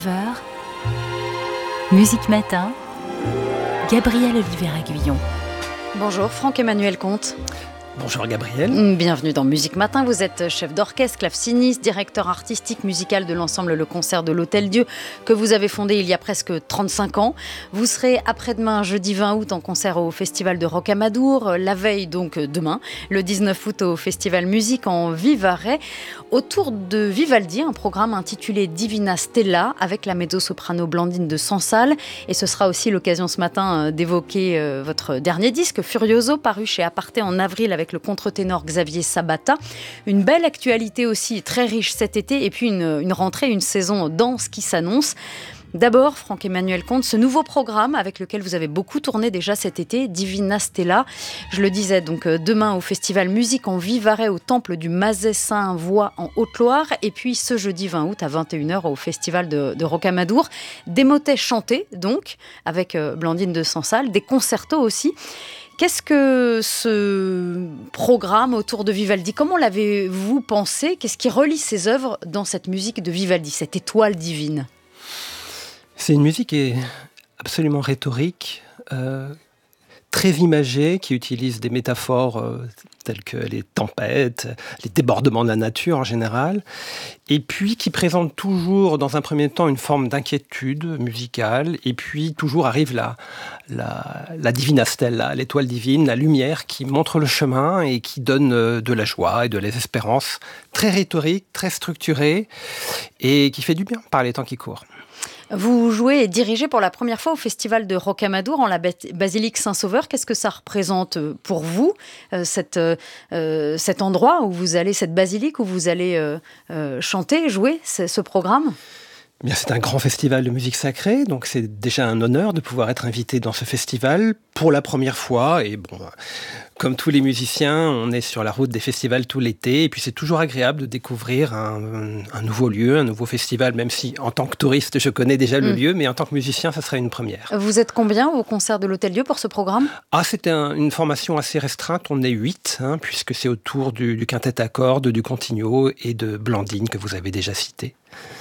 9h, Musique Matin, Gabriel Olivier-Aguillon. Bonjour Franck-Emmanuel Comte. Bonjour Gabriel. Bienvenue dans Musique Matin. Vous êtes chef d'orchestre, claveciniste, directeur artistique musical de l'ensemble Le Concert de l'Hôtel-Dieu que vous avez fondé il y a presque 35 ans. Vous serez après-demain, jeudi 20 août, en concert au Festival de Rocamadour. La veille, donc demain, le 19 août, au Festival Musique en Vivarais. Autour de Vivaldi, un programme intitulé Divina Stella avec la mezzo-soprano Blandine de Sansal. Et ce sera aussi l'occasion ce matin d'évoquer votre dernier disque, Furioso, paru chez Aparté en avril avec le contre-ténor Xavier Sabata. Une belle actualité aussi, très riche cet été, et puis une rentrée, une saison dense qui s'annonce. D'abord, Franck-Emmanuel Comte, ce nouveau programme avec lequel vous avez beaucoup tourné déjà cet été, Divina Stella. Je le disais, donc demain au Festival Musique en Vivarais au Temple du Mazet-Saint-Voix en Haute-Loire, et puis ce jeudi 20 août à 21h au Festival de Rocamadour. Des motets chantés, donc, avec Blandine de Sansal, des concertos aussi. Qu'est-ce que ce programme autour de Vivaldi, comment l'avez-vous pensé? Qu'est-ce qui relie ces œuvres dans cette musique de Vivaldi, cette étoile divine? C'est une musique qui est absolument rhétorique, très imagée, qui utilise des métaphores telles que les tempêtes, les débordements de la nature en général, et puis qui présente toujours dans un premier temps une forme d'inquiétude musicale, et puis toujours arrive la Divina Stella, l'étoile divine, la lumière qui montre le chemin et qui donne de la joie et de l'espérance, très rhétorique, très structurée, et qui fait du bien par les temps qui courent. Vous jouez et dirigez pour la première fois au Festival de Rocamadour en la basilique Saint-Sauveur. Qu'est-ce que ça représente pour vous, cet endroit où vous allez, cette basilique où vous allez chanter, jouer ce programme ? Eh bien, c'est un grand festival de musique sacrée, donc c'est déjà un honneur de pouvoir être invité dans ce festival pour la première fois. Et bon, comme tous les musiciens, on est sur la route des festivals tout l'été, et puis c'est toujours agréable de découvrir un nouveau lieu, un nouveau festival, même si en tant que touriste, je connais déjà le lieu, mais en tant que musicien, ça serait une première. Vous êtes combien au concert de l'Hôtel-Dieu pour ce programme ? C'était une formation assez restreinte, on est 8, puisque c'est autour du quintet à cordes, du continuo et de Blandine que vous avez déjà cité.